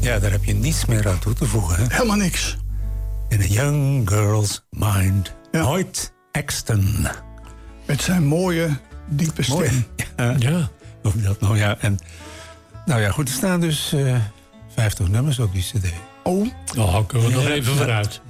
Ja, daar heb je niets meer aan toe te voegen. Hè? Helemaal niks. In a young girl's mind. Ja. Hoyt Axton. Met zijn mooie, diepe stem. Mooi. Ja. Of dat nou ja. En, nou ja, goed. Er staan dus 50 nummers op die cd. Oh, Oh, kunnen we nog even vooruit.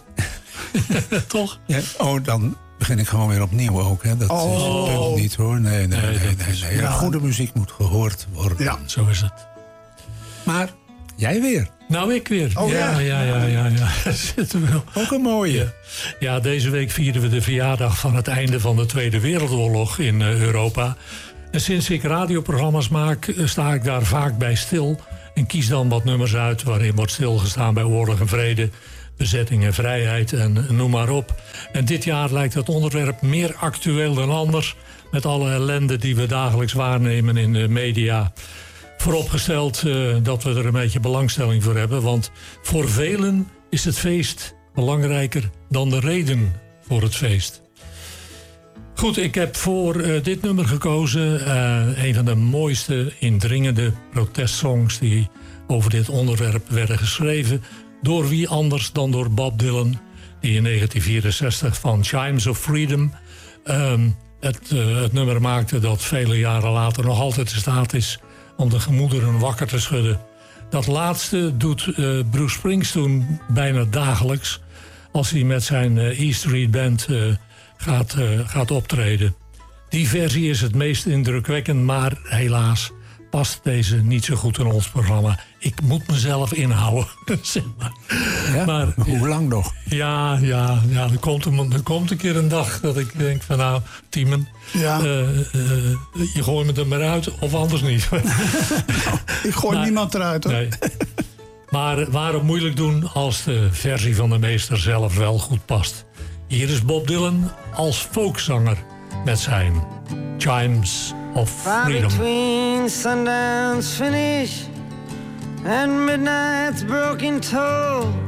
Toch? Ja, dan begin ik gewoon weer opnieuw ook. Hè. Dat is het punt niet hoor. Nee. Ja, goede muziek moet gehoord worden. Ja. Zo is het. Maar jij weer. Nou, ik weer. Oh, ja. Zitten we wel. Ook een mooie. Ja, deze week vieren we de verjaardag van het einde van de Tweede Wereldoorlog in Europa. En sinds ik radioprogramma's maak, sta ik daar vaak bij stil. En kies dan wat nummers uit waarin wordt stilgestaan bij oorlog en vrede, bezetting en vrijheid en noem maar op. En dit jaar lijkt het onderwerp meer actueel dan anders, met alle ellende die we dagelijks waarnemen in de media. Vooropgesteld dat we er een beetje belangstelling voor hebben, want voor velen is het feest belangrijker dan de reden voor het feest. Goed, ik heb voor dit nummer gekozen een van de mooiste indringende protestsongs die over dit onderwerp werden geschreven. Door wie anders dan door Bob Dylan, die in 1964 van Chimes of Freedom het nummer maakte dat vele jaren later nog altijd in staat is om de gemoederen wakker te schudden. Dat laatste doet Bruce Springsteen bijna dagelijks als hij met zijn E Street Band gaat optreden. Die versie is het meest indrukwekkend, maar helaas past deze niet zo goed in ons programma. Ik moet mezelf inhouden. Zeg maar. Ja? Maar hoe lang nog? Ja, er komt een keer een dag dat ik denk van nou, Tiemen, je gooit me er maar uit of anders niet. Ik gooi niemand eruit hoor. Nee. Maar waarom moeilijk doen als de versie van de meester zelf wel goed past? Hier is Bob Dylan als folkzanger met zijn Chimes of Freedom. Between sundown's finish and midnight's broken toll,